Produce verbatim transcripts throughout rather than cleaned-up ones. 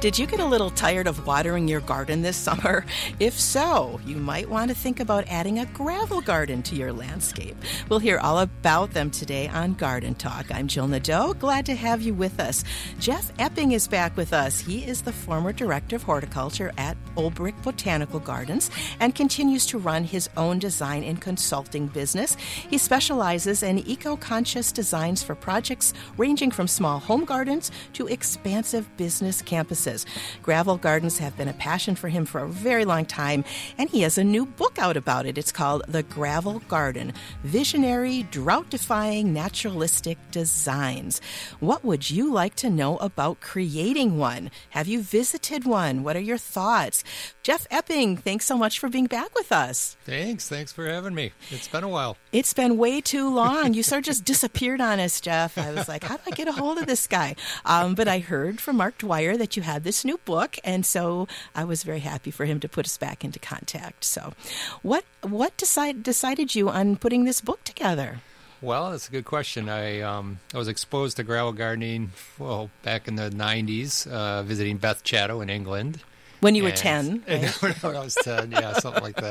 Did you get a little tired of watering your garden this summer? If so, you might want to think about adding a gravel garden to your landscape. We'll hear all about them today on Garden Talk. I'm Jill Nadeau. Glad to have you with us. Jeff Epping is back with us. He is the former director of horticulture at Olbrich Botanical Gardens and continues to run his own design and consulting business. He specializes in eco-conscious designs for projects ranging from small home gardens to expansive business campuses. Gravel gardens have been a passion for him for a very long time, and he has a new book out about it. It's called The Gravel Garden, Visionary, Drought-Defying, Naturalistic Designs. What would you like to know about creating one? Have you visited one? What are your thoughts? Jeff Epping, thanks so much for being back with us. Thanks. Thanks for having me. It's been a while. It's been way too long. You sort of just disappeared on us, Jeff. I was like, how do I get a hold of this guy? Um, but I heard from Mark Dwyer that you had this new book, and so I was very happy for him to put us back into contact. So what what decide, decided you on putting this book together? Well, that's a good question. I um, I was exposed to gravel gardening, well, back in the nineties, uh, visiting Beth Chatto in England. When you were and, ten, right? When I was ten, yeah, something like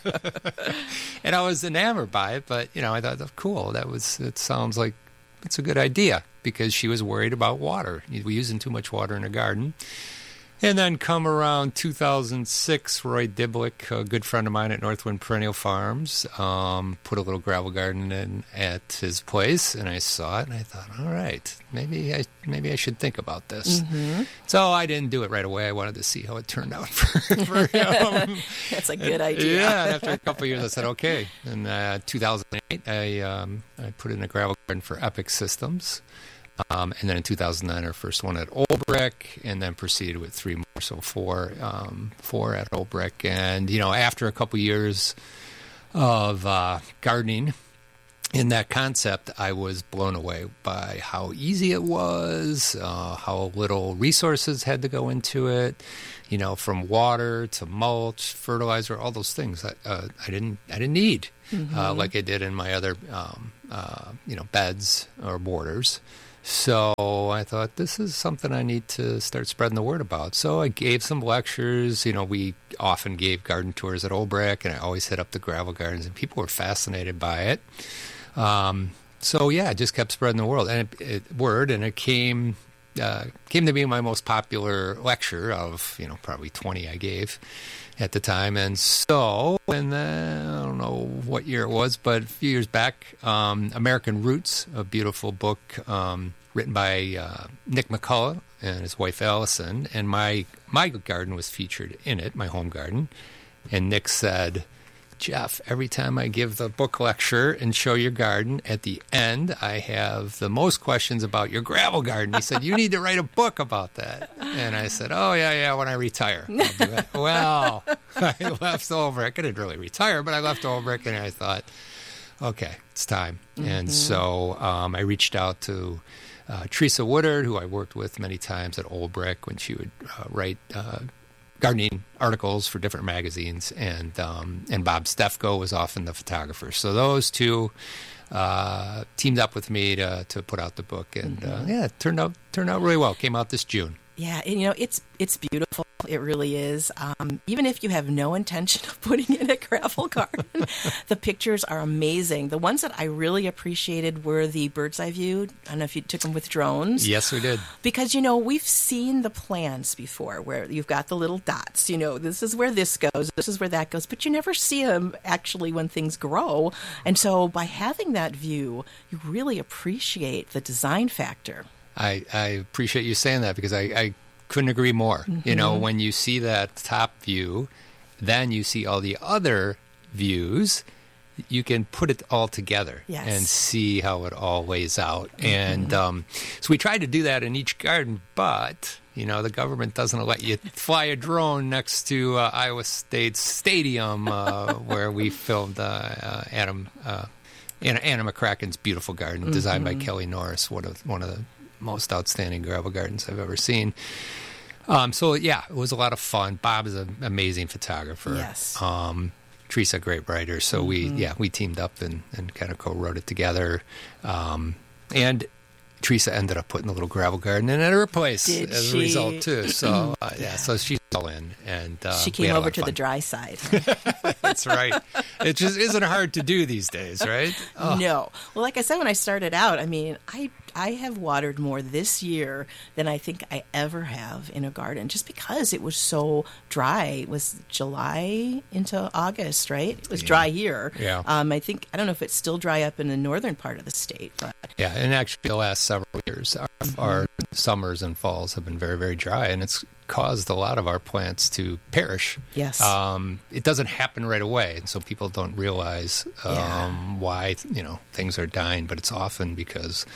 that. And I was enamored by it, but, you know, I thought, oh, cool, that was, it sounds like it's a good idea, because she was worried about water. We're using too much water in the garden. And then come around two thousand six, Roy Diblick, a good friend of mine at Northwind Perennial Farms, um, put a little gravel garden in at his place, and I saw it, and I thought, all right, maybe I maybe I should think about this. Mm-hmm. So I didn't do it right away. I wanted to see how it turned out for, for him. That's a good idea. Yeah, and after a couple of years, I said, okay. In uh, two thousand eight, I, um, I put in a gravel garden for Epic Systems. Um, and then in two thousand nine, our first one at Olbrich, and then proceeded with three more, so four, um, four at Olbrich. And, you know, after a couple years of uh, gardening in that concept, I was blown away by how easy it was, uh, how little resources had to go into it, you know, from water to mulch, fertilizer, all those things that uh, I didn't I didn't need, mm-hmm. uh, like I did in my other, um, uh, you know, beds or borders. So I thought, this is something I need to start spreading the word about. So I gave some lectures. You know, we often gave garden tours at Olbrich, and I always hit up the gravel gardens, and people were fascinated by it. Um, so, yeah, I just kept spreading the word, and it, it, word, and it came uh, came to be my most popular lecture of, you know, probably twenty I gave at the time. And so, and then, I don't know what year it was, but a few years back, um, American Roots, a beautiful book um, written by uh, Nick McCullough and his wife Allison, and my my garden was featured in it, my home garden. And Nick said, Jeff, every time I give the book lecture and show your garden, at the end, I have the most questions about your gravel garden. He said, you need to write a book about that. And I said, oh, yeah, yeah, when I retire. I'll do it. Well, I left Olbrich. I didn't really retire, but I left Olbrich, and I thought, okay, it's time. Mm-hmm. And so um, I reached out to uh, Teresa Woodard, who I worked with many times at Olbrich when she would uh, write uh gardening articles for different magazines, and um, and Bob Stefko was often the photographer. So those two uh, teamed up with me to to put out the book, and mm-hmm. uh, yeah, it turned out turned out really well. Came out this June. Yeah, and you know, it's it's beautiful. It really is. Um, even if you have no intention of putting in a gravel garden, the pictures are amazing. The ones that I really appreciated were the bird's eye view. I don't know if you took them with drones. Yes, we did. Because, you know, we've seen the plans before where you've got the little dots. You know, this is where this goes, this is where that goes. But you never see them actually when things grow. And so by having that view, you really appreciate the design factor. I, I appreciate you saying that, because I, I couldn't agree more. Mm-hmm. You know, when you see that top view, then you see all the other views, you can put it all together yes. and see how it all lays out. Mm-hmm. And um, so we tried to do that in each garden, but, you know, the government doesn't let you fly a drone next to uh, Iowa State's stadium uh, where we filmed uh, uh, Adam uh, Anna McCracken's beautiful garden, mm-hmm. designed by Kelly Norris, one of one of the most outstanding gravel gardens I've ever seen. Um, so, yeah, it was a lot of fun. Bob is an amazing photographer. Yes. Um, Teresa, a great writer. So, mm-hmm. we, yeah, we teamed up and, and kind of co-wrote it together. Um, and Teresa ended up putting a little gravel garden in at her place Did as she? a result too. So uh, yeah, so she's all in, and uh, She we came had a over lot to of the fun. dry side. That's right. It just isn't hard to do these days, right? Oh. No. Well, like I said, when I started out, I mean, I I have watered more this year than I think I ever have in a garden, just because it was so dry. It was July into August, right? It was Yeah. dry here. Yeah. Um, I think, I don't know if it's still dry up in the northern part of the state, but Yeah, and actually the last several years, our, Mm-hmm. our summers and falls have been very, very dry, and it's caused a lot of our plants to perish. yes. Um, it doesn't happen right away, and so people don't realize um, Yeah. why you know things are dying. But it's often because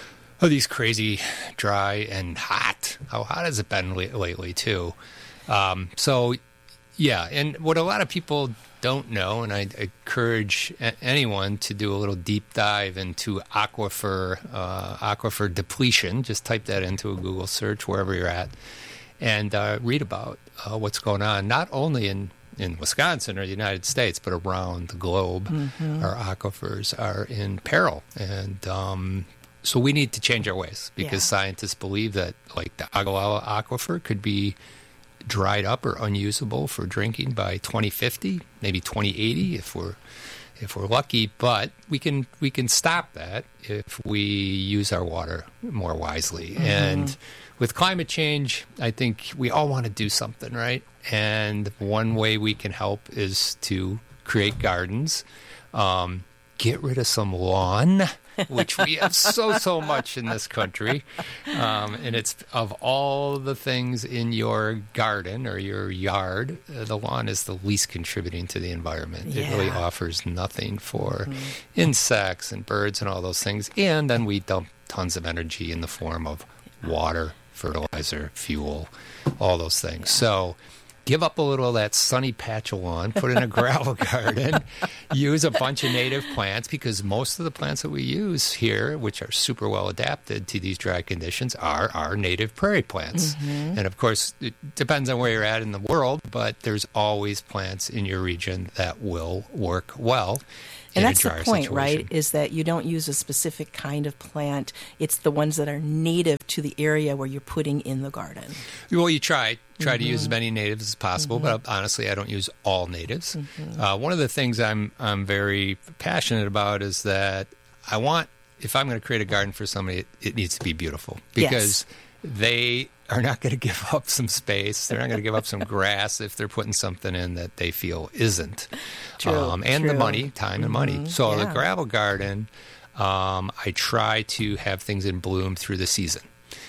of these crazy dry and hot. How hot has it been la- lately too? Um, so yeah, and what a lot of people don't know, and I encourage a- anyone to do a little deep dive into aquifer uh, aquifer depletion. Just type that into a Google search wherever you're at, and uh, read about uh, what's going on, not only in, in Wisconsin or the United States, but around the globe. Mm-hmm. Our aquifers are in peril, and um, so we need to change our ways, because Yeah. scientists believe that, like, the Ogallala Aquifer could be dried up or unusable for drinking by twenty fifty, maybe twenty eighty if we're if we're lucky. But we can we can stop that if we use our water more wisely. Mm-hmm. And with climate change, I think we all want to do something, right? And one way we can help is to create gardens, um, get rid of some lawn, which we have so, so much in this country. Um, and it's, of all the things in your garden or your yard, uh, the lawn is the least contributing to the environment. It really Yeah. offers nothing for insects and birds and all those things. And then we dump tons of energy in the form of water, fertilizer, fuel, all those things. So give up a little of that sunny patch of lawn, put in a gravel garden, use a bunch of native plants, because most of the plants that we use here, which are super well adapted to these dry conditions, are our native prairie plants. Mm-hmm. And of course, it depends on where you're at in the world, but there's always plants in your region that will work well. And in that's a the drier point, situation. right? Is that you don't use a specific kind of plant. It's the ones that are native to the area where you're putting in the garden. Well, you try try Mm-hmm. to use as many natives as possible, but honestly, I don't use all natives. Mm-hmm. Uh, one of the things I'm I'm very passionate about is that I want, if I'm going to create a garden for somebody, it, it needs to be beautiful, because they are not going to give up some space. They're not going to give up some grass if they're putting something in that they feel isn't. True, um, and the true. money, time and money. Mhm, So the yeah. gravel garden, um, I try to have things in bloom through the season.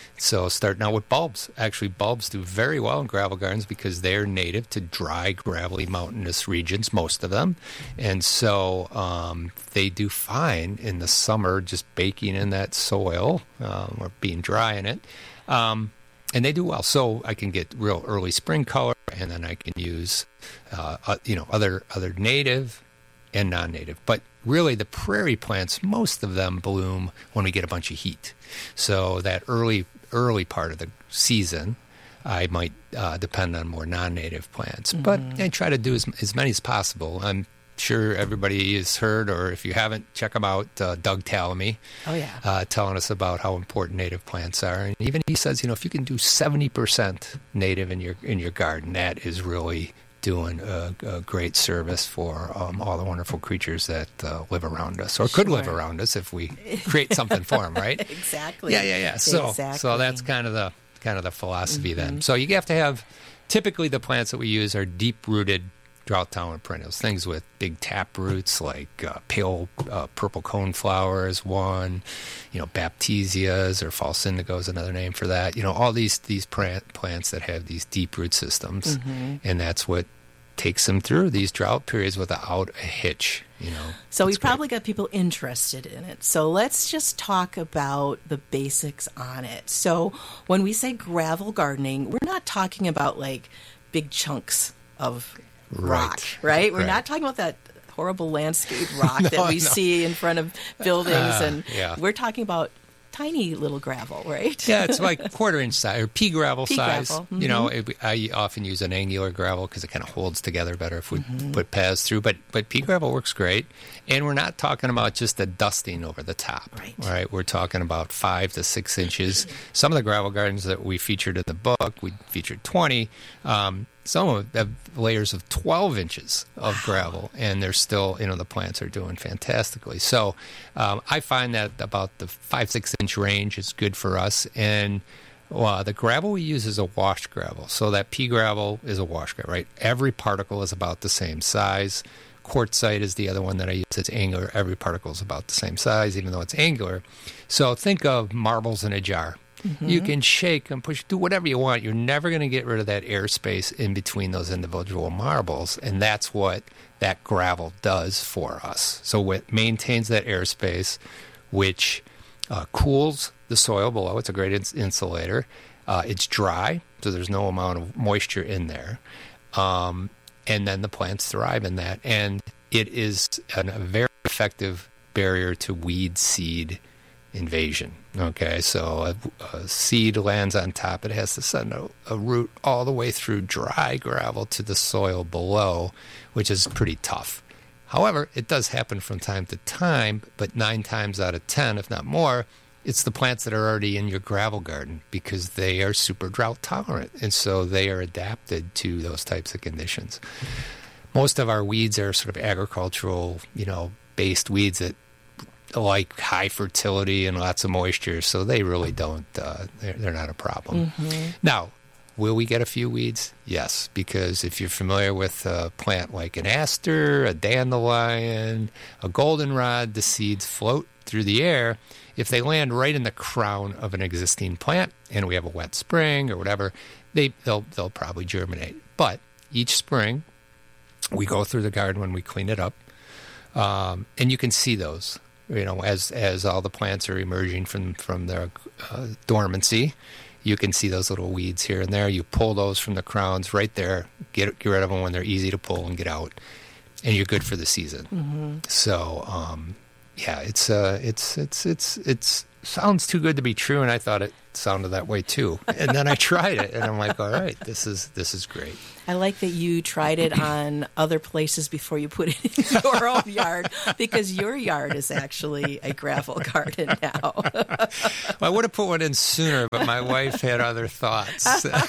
So starting out with bulbs. Actually, bulbs do very well in gravel gardens because they're native to dry, gravelly, mountainous regions, most of them. And so um, they do fine in the summer, just baking in that soil um, or being dry in it. Um, and they do well. So I can get real early spring color, and then I can use, uh, uh, you know, other other native and non-native. But really, the prairie plants, most of them bloom when we get a bunch of heat. So that early early part of the season, I might uh, depend on more non-native plants. Mm-hmm. But I try to do as, as many as possible. I'm sure everybody has heard, or if you haven't, check them out, uh, Doug Tallamy. Oh, yeah. Uh, telling us about how important native plants are. And even he says, you know, if you can do seventy percent native in your in your garden, that is really doing a, a great service for um, all the wonderful creatures that uh, live around us, or could live Sure. around us if we create something for them, right? Exactly. Yeah, yeah, yeah. So, Exactly. so that's kind of the kind of the philosophy Mm-hmm. then. So you have to have, typically the plants that we use are deep-rooted, drought-tolerant perennials. Things with big tap roots, like uh, pale uh, purple coneflower is one. You know, baptisias or false indigo is another name for that. You know, all these these plant, plants that have these deep root systems, Mm-hmm. and that's what takes them through these drought periods without a hitch. You know. So we It's great. probably got people interested in it. So let's just talk about the basics on it. So when we say gravel gardening, we're not talking about like big chunks of rock, Right. right? We're Right. not talking about that horrible landscape rock No, that we no. see in front of buildings, Ah, and yeah. we're talking about tiny little gravel, right? Yeah, it's like quarter inch size or pea gravel Pea size. gravel, mm-hmm. You know, it, I often use an angular gravel because it kind of holds together better if we mm-hmm. put paths through. But but pea gravel works great, and we're not talking about just a dusting over the top. Right. Right. We're talking about five to six inches. Some of the gravel gardens that we featured in the book, we featured twenty. Um, Some of them have layers of twelve inches of wow. gravel, and they're still, you know, the plants are doing fantastically. So um, I find that about the five, six inch range is good for us. And uh, the gravel we use is a washed gravel. So that pea gravel is a washed gravel, right? Every particle is about the same size. Quartzite is the other one that I use. It's angular. Every particle is about the same size, even though it's angular. So think of marbles in a jar. Mm-hmm. You can shake and push, do whatever you want. You're never going to get rid of that airspace in between those individual marbles, and that's what that gravel does for us. So it maintains that airspace, which uh, cools the soil below. It's a great ins- insulator. Uh, it's dry, so there's no amount of moisture in there. Um, and then the plants thrive in that. And it is an, a very effective barrier to weed seed invasion. Okay, so a, a seed lands on top. It has to send a, a root all the way through dry gravel to the soil below, which is pretty tough. However, it does happen from time to time, but nine times out of ten, if not more, it's the plants that are already in your gravel garden because they are super drought tolerant, and so they are adapted to those types of conditions. Most of our weeds are sort of agricultural, you know, based weeds that like high fertility and lots of moisture, so they really don't, uh, they're, they're not a problem. Mm-hmm. Now, will we get a few weeds? Yes, because if you're familiar with a plant like an aster, a dandelion, a goldenrod, the seeds float through the air. If they land right in the crown of an existing plant and we have a wet spring or whatever, they, they'll, they'll probably germinate. But each spring, we go through the garden when we clean it up, um, and you can see those. You know, as as all the plants are emerging from from their uh, dormancy, you can see those little weeds here and there. You pull those from the crowns right there, get, get rid of them when they're easy to pull and get out, and you're good for the season. Mm-hmm. So, um, yeah, it's uh, it's it's it's it's sounds too good to be true, and I thought it sounded that way too. And then I tried it, and I'm like, all right, this is this is great. I like that you tried it on other places before you put it in your own yard, because your yard is actually a gravel garden now. Well, I would have put one in sooner, but my wife had other thoughts.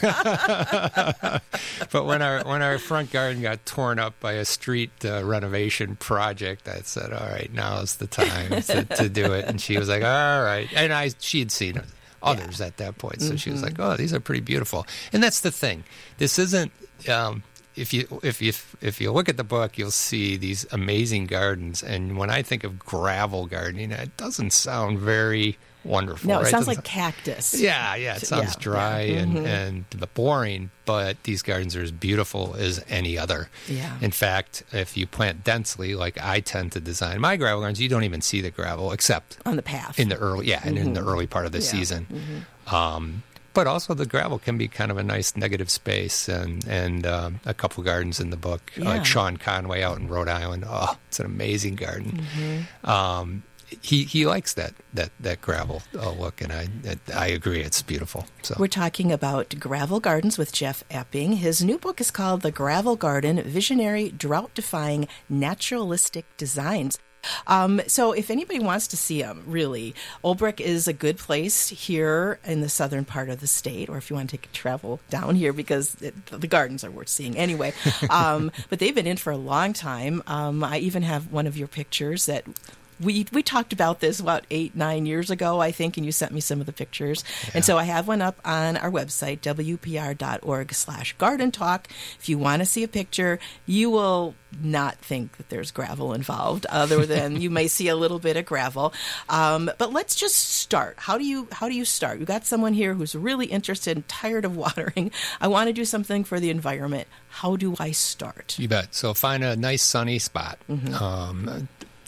But when our when our front garden got torn up by a street uh, renovation project, I said, all right, now's the time to, to do it. And she was like, all right. And I she had seen others yeah. at that point, so mm-hmm. she was like, oh, these are pretty beautiful. And that's the thing. This isn't... Um, if you if you if you look at the book, you'll see these amazing gardens. And when I think of gravel gardening, it doesn't sound very wonderful. No, it right? sounds it like cactus. Yeah, yeah, it sounds yeah, dry yeah. and Mm-hmm. and boring. But these gardens are as beautiful as any other. Yeah. In fact, if you plant densely, like I tend to design my gravel gardens, you don't even see the gravel except on the path in the early yeah, mm-hmm. and in the early part of the yeah. season. Mm-hmm. Um, But also the gravel can be kind of a nice negative space, and and um, a couple gardens in the book, yeah. like Sean Conway out in Rhode Island. Oh, it's an amazing garden. Mm-hmm. Um, he he likes that that that gravel uh, look, and I I agree, it's beautiful. So we're talking about gravel gardens with Jeff Epping. His new book is called The Gravel Garden: Visionary, Drought-Defying, Naturalistic Designs. Um, so if anybody wants to see them, really, Olbrich is a good place here in the southern part of the state, or if you want to take a travel down here, because it, the gardens are worth seeing anyway. Um, but they've been in for a long time. Um, I even have one of your pictures that we we talked about this about eight, nine years ago, I think, and you sent me some of the pictures. Yeah. And so I have one up on our website, W P R dot org slash garden talk. If you want to see a picture, you will not think that there's gravel involved, other than you may see a little bit of gravel. Um, but let's just start. How do you how do you start? You've got someone here who's really interested and tired of watering. I want to do something for the environment. How do I start? You bet. So find a nice sunny spot. Mm-hmm. Um,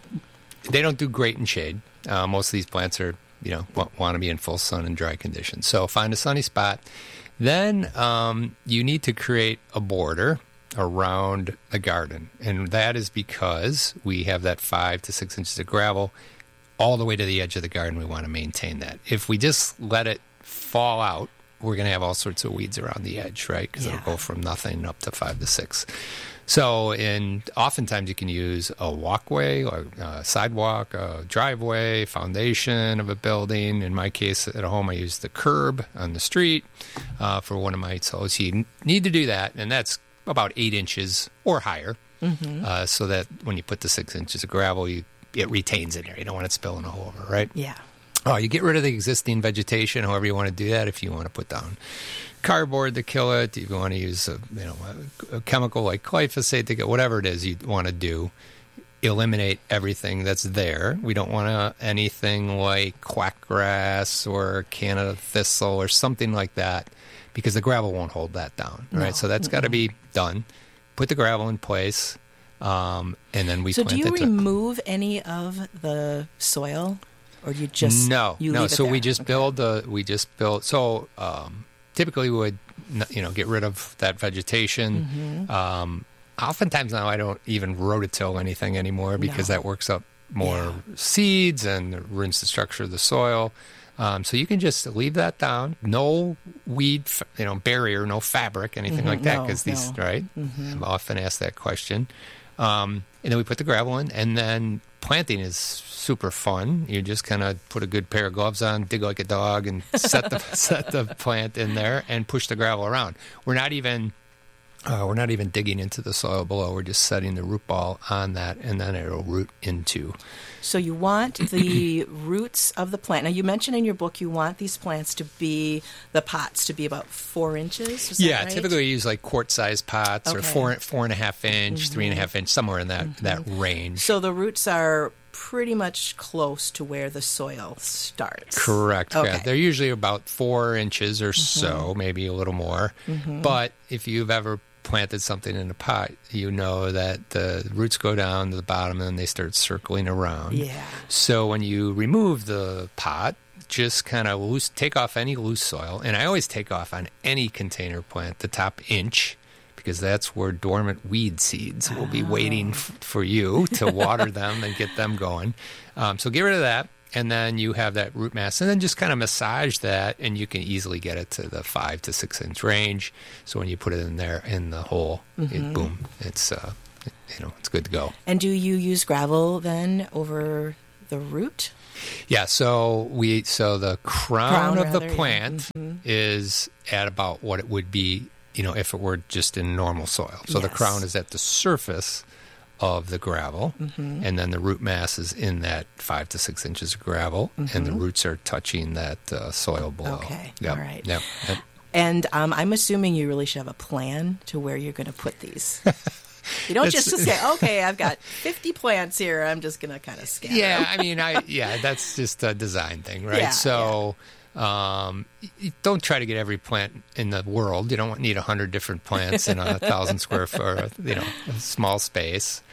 they don't do great in shade. Uh, most of these plants are, you know, want, want to be in full sun and dry conditions. So find a sunny spot. Then um, you need to create a border around the garden, and that is because we have that five to six inches of gravel. all the way to the edge of the garden. We want to maintain that. If we just let it fall out, we're going to have all sorts of weeds around the edge, right? Because Yeah. it'll go from nothing up to five to six. So, and oftentimes you can use a walkway, or a sidewalk, a driveway, foundation of a building. In my case, at home, I use the curb on the street uh, for one of my soils. You need to do that, and that's about eight inches or higher, Mm-hmm. uh, so that when you put the six inches of gravel, you it retains in there. You don't want it spilling all over, right? Yeah. Oh, you get rid of the existing vegetation, however you want to do that. If you want to put down cardboard to kill it, if you want to use a, you know, a, a chemical like glyphosate to get whatever it is you want to do, eliminate everything that's there. We don't want to, anything like quackgrass or Canada thistle or something like that, because the gravel won't hold that down, right? No. So that's got to be done. Put the gravel in place, um, and then we So plant do you it to- remove any of the soil, or do you just no you no leave it so we there? just Okay. build the we just build so um typically we would n- you know get rid of that vegetation. Mm-hmm. um oftentimes now I don't even rototill anything anymore, because No. that works up more Yeah. seeds and ruins the structure of the soil. Um, so you can just leave that down. No weed, f- you know, barrier, no fabric, anything Mhm. like that. No, Because these, no. right? Mhm. I'm often asked that question. Um, and then we put the gravel in, and then planting is super fun. You just kind of put a good pair of gloves on, dig like a dog, and set the set the plant in there and push the gravel around. We're not even uh, we're not even digging into the soil below. We're just setting the root ball on that, and then it'll root into. So you want the roots of the plant. Now, you mentioned in your book you want these plants to be, the pots to be about four inches. Is that Yeah, right? typically we use like quart-sized pots, or Okay. four four and a half inch, three and a half inch, somewhere in that that range. So the roots are pretty much close to where the soil starts. Correct. Okay. Yeah, they're usually about four inches or so, maybe a little more. But if you've ever planted something in a pot, you know that the roots go down to the bottom and then they start circling around. Yeah. So when you remove the pot, just kind of loose, take off any loose soil. And I always take off on any container plant the top inch, because that's where dormant weed seeds will be waiting f- for you to water them and get them going. Um, so get rid of that, and then you have that root mass, and then just kind of massage that, and you can easily get it to the five to six inch range. So when you put it in there in the hole, it, boom, it's uh, you know it's good to go. And do you use gravel then over the root? Yeah, so we so the crown, Crown, of the rather, yeah. plant is at about what it would be, you know, if it were just in normal soil. So the Yes. crown is at the surface of the gravel, Mm-hmm. and then the root mass is in that five to six inches of gravel, and the roots are touching that uh, soil below. Mm-hmm. Okay, Yep. all right. Yep. Yep. And um, I'm assuming you really should have a plan to where you're going to put these. You don't It's- just say, okay, I've got fifty plants here. I'm just going to kind of scatter Yeah, them. I mean, I yeah, that's just a design thing, right? Yeah, so, um, y- don't try to get every plant in the world. You don't need a hundred different plants in a thousand square foot, or, you know, a small space.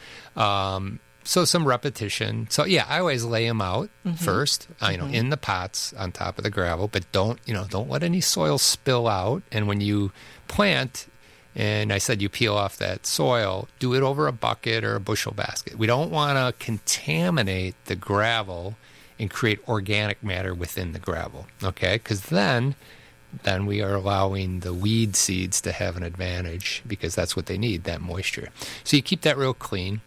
Um, so some repetition. So yeah, I always lay them out first, uh, you know, in the pots on top of the gravel, but don't, you know, don't let any soil spill out. And when you plant, and I said you peel off that soil, do it over a bucket or a bushel basket. We don't want to contaminate the gravel and create organic matter within the gravel, okay? Because then, then we are allowing the weed seeds to have an advantage, because that's what they need, that moisture. So you keep that real clean.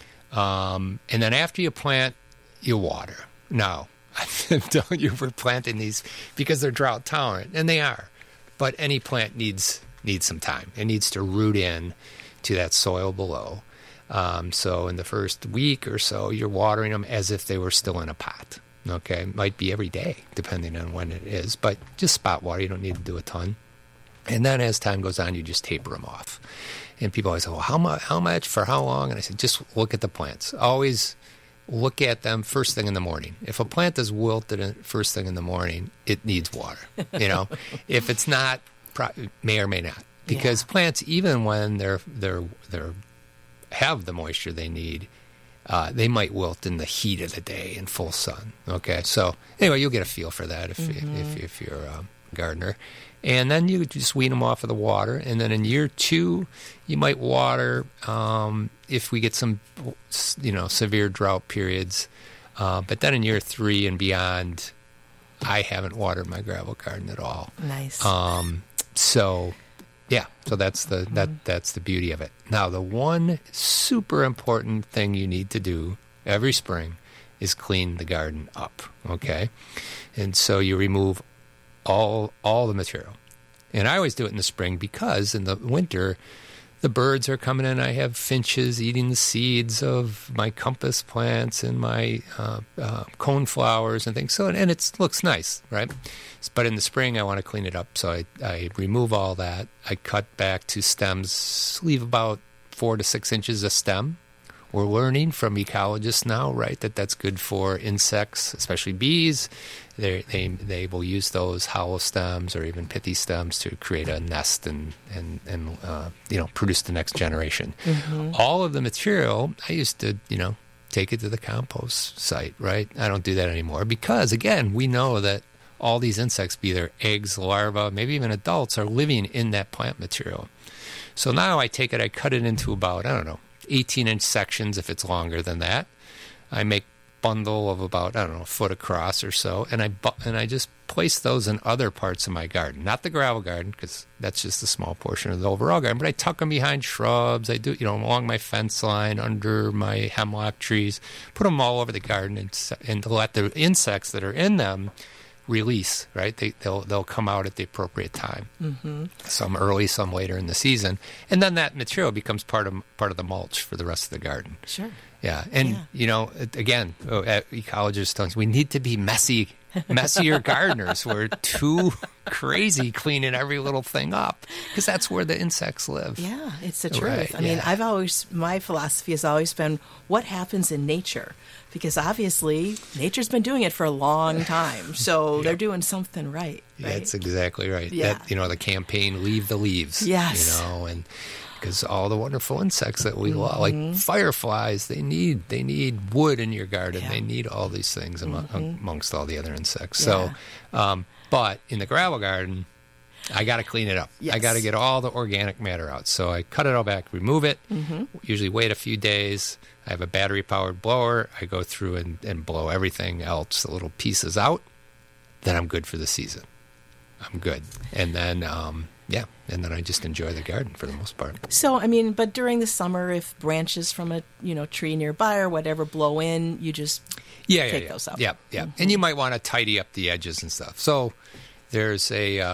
Um, and then after you plant, you water. Now, I'm telling you, we're planting these because they're drought tolerant, and they are. But any plant needs needs some time. It needs to root in to that soil below. Um, so in the first week or so, you're watering them as if they were still in a pot. Okay, might be every day, depending on when it is, but just spot water. You don't need to do a ton. And then as time goes on, you just taper them off. And people always say, well, how much, how much, for how long? And I said, just look at the plants. Always look at them first thing in the morning. If a plant is wilted in- first thing in the morning, it needs water. You know, if it's not, pro- may or may not. Because Yeah. plants, even when they're they're they're have the moisture they need, uh, they might wilt in the heat of the day in full sun. Okay, so anyway, you'll get a feel for that if Mm-hmm. if, if you're a gardener. And then you just wean them off of the water. And then in year two, you might water um, if we get some, you know, severe drought periods. Uh, but then in year three and beyond, I haven't watered my gravel garden at all. Nice. Um, so, yeah, so that's the mm-hmm. that that's the beauty of it. Now, the one super important thing you need to do every spring is clean the garden up, okay? And so you remove all all the material. And I always do it in the spring because in the winter, the birds are coming in. I have finches eating the seeds of my compass plants and my uh, uh, coneflowers and things. So, and it looks nice, right? But in the spring, I want to clean it up. So I, I remove all that. I cut back to stems, leave about four to six inches of stem. We're learning from ecologists now, right, that that's good for insects, especially bees. They they they will use those hollow stems or even pithy stems to create a nest and and and uh, you know produce the next generation. Mm-hmm. All of the material I used to you know take it to the compost site, right? I don't do that anymore because again we know that all these insects, be they eggs, larvae, maybe even adults, are living in that plant material. So now I take it, I cut it into about I don't know. eighteen inch sections if it's longer than that. I make bundle of about, I don't know, a foot across or so, and I bu- and I just place those in other parts of my garden. Not the gravel garden, because that's just a small portion of the overall garden, but I tuck them behind shrubs. I do, you know, along my fence line, under my hemlock trees, put them all over the garden and, and to let the insects that are in them release, right? They, they'll they'll come out at the appropriate time. Mm-hmm. Some early, some later in the season, and then that material becomes part of part of the mulch for the rest of the garden. Sure. Yeah, and yeah. you know, again, ecologists tell us we need to be messy, messier gardeners. We're too crazy cleaning every little thing up because that's where the insects live. Yeah, it's the truth. Right, I mean, yeah. I've always my philosophy has always been what happens in nature. Because obviously, nature's been doing it for a long time, so yeah. they're doing something right. Yeah, right? that's exactly right. Yeah. That, you know, the campaign "Leave the Leaves." Yes. You know, and because all the wonderful insects that we mm-hmm. love, like fireflies, they need they need wood in your garden. Yeah. They need all these things among, mm-hmm. amongst all the other insects. Yeah. So, um, but in the gravel garden, I got to clean it up. Yes. I got to get all the organic matter out. So I cut it all back, remove it. Mm-hmm. Usually wait a few days. I have a battery-powered blower. I go through and, and blow everything else, the little pieces out. Then I'm good for the season. I'm good. And then, um, yeah, and then I just enjoy the garden for the most part. So, I mean, but during the summer, if branches from a you know tree nearby or whatever blow in, you just yeah, take yeah, those out. Yeah, yeah. Mm-hmm. And you might want to tidy up the edges and stuff. So there's a... Uh,